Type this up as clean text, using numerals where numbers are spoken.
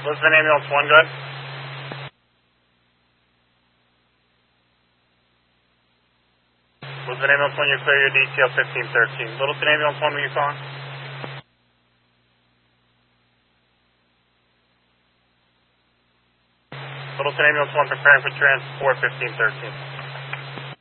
Lisbon Ambulance 1, good. Lisbon Ambulance 1, you're clear your DTL 1513. Littleton Ambulance 1, were you calling? Littleton Ambulance 1, preparing for transport 1513.